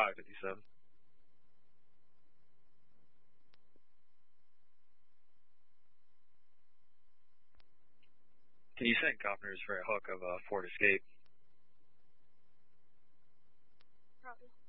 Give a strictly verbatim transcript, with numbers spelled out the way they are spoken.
five fifty-seven. Can you send Copners for a hook of uh, Ford Escape? Copy.